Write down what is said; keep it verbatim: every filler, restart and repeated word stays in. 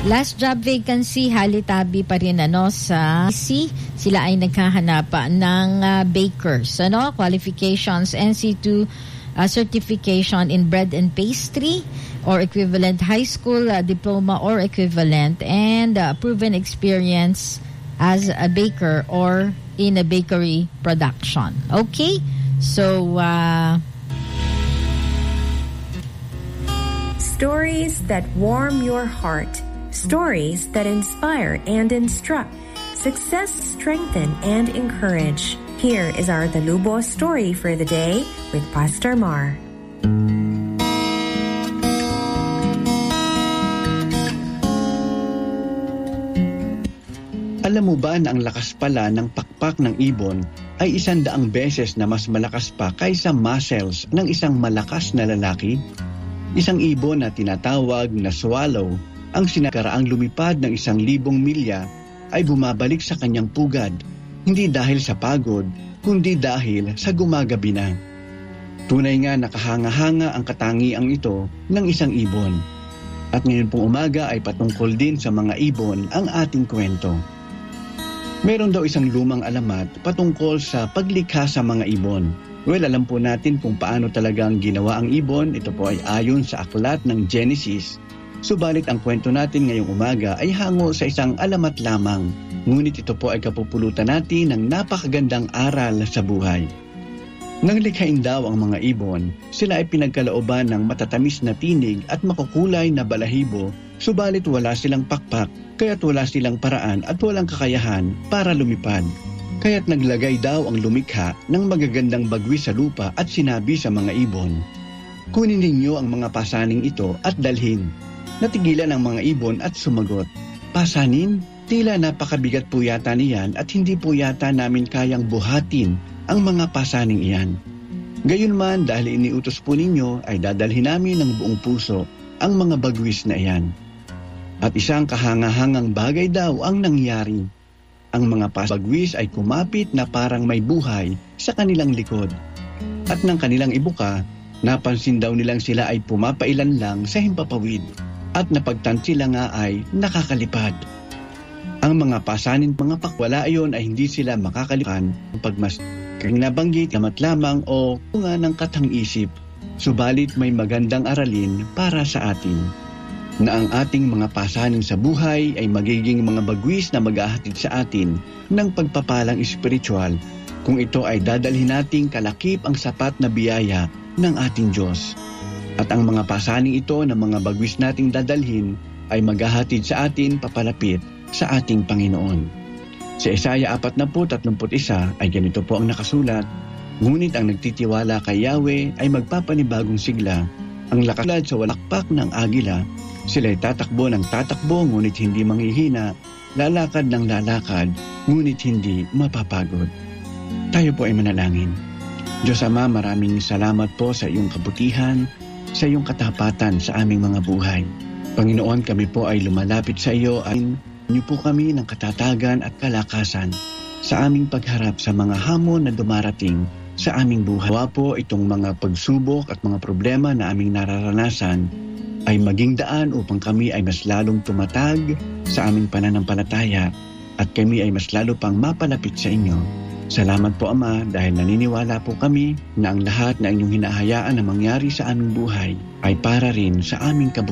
Last job vacancy, halitabi pa rin ano sa C. Sila ay naghahanap ng uh, bakers. Ano? Qualifications, N C two uh, certification in bread and pastry or equivalent, high school uh, diploma or equivalent, and uh, proven experience as a baker or in a bakery production. Okay? So, uh, stories that warm your heart. Stories that inspire and instruct, success, strengthen, and encourage. Here is our Dalubo story for the day with Pastor Mar. Alam mo ba na ang lakas pala ng pakpak ng ibon ay isandaang beses na mas malakas pa kaysa muscles ng isang malakas na lalaki? Isang ibon na tinatawag na swallow ang sinakaraang lumipad ng isang libong milya ay bumabalik sa kanyang pugad, hindi dahil sa pagod, kundi dahil sa gumagabi na. Tunay nga nakahanga-hanga ang katangiang ito ng isang ibon. At ngayon pong umaga ay patungkol din sa mga ibon ang ating kwento. Meron daw isang lumang alamat patungkol sa paglikha sa mga ibon. Well, alam po natin kung paano talagang ginawa ang ibon. Ito po ay ayon sa aklat ng Genesis. Subalit ang kwento natin ngayong umaga ay hango sa isang alamat lamang. Ngunit ito po ay kapupulutan natin ng napakagandang aral sa buhay. Nang likhain daw ang mga ibon, sila ay pinagkalooban ng matatamis na tinig at makukulay na balahibo, subalit wala silang pakpak, kaya't wala silang paraan at walang kakayahan para lumipad. Kaya't naglagay daw ang lumikha ng magagandang bagwi sa lupa at sinabi sa mga ibon, "Kunin ninyo ang mga pasaning ito at dalhin." Natigilan ang mga ibon at sumagot, "Pasanin? Tila napakabigat po yata niyan at hindi po yata namin kayang buhatin ang mga pasaning iyan. Gayunman dahil iniutos po ninyo ay dadalhin namin ng buong puso ang mga bagwis na iyan." At isang kahangahangang bagay daw ang nangyari. Ang mga pasbagwis ay kumapit na parang may buhay sa kanilang likod. At nang kanilang ibuka, napansin daw nilang sila ay pumapailan lang sa himpapawid. At napagtansila nga ay nakakalipad. Ang mga pasanin mga pakwala ayon ay hindi sila makakalipan pag mas nabanggit kamat lamang o nga ng katang-isip. Subalit may magandang aralin para sa atin. Na ang ating mga pasanin sa buhay ay magiging mga bagwis na mag-ahatid sa atin ng pagpapalang espiritual kung ito ay dadalhin nating kalakip ang sapat na biyaya ng ating Diyos. At ang mga pasaning ito na mga bagwis nating dadalhin ay maghahatid sa atin papalapit sa ating Panginoon. Sa Isaiah four thirty-one ay ganito po ang nakasulat, "Ngunit ang nagtitiwala kay Yahweh ay magpapanibagong sigla. Ang lakas sa walakpak ng agila, sila'y tatakbo ng tatakbo ngunit hindi manghihina, lalakad ng lalakad ngunit hindi mapapagod." Tayo po ay manalangin. Diyos Ama, maraming salamat po sa iyong kabutihan, sa iyong katapatan sa aming mga buhay. Panginoon, kami po ay lumalapit sa iyo at niyo po kami ng katatagan at kalakasan sa aming pagharap sa mga hamon na dumarating sa aming buhay. Nawa po itong mga pagsubok at mga problema na aming nararanasan ay maging daan upang kami ay mas lalong tumatag sa aming pananampalataya at kami ay mas lalo pang mapalapit sa inyo. Salamat po, Ama, dahil naniniwala po kami na ang lahat na inyong hinahayaan na mangyari sa aming buhay ay para rin sa aming kabutihan.